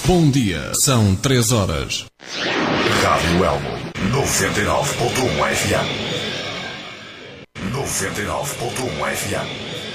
Bom dia, são 3 horas. Rádio Elmo, 99.1 FM. 99.1 FM.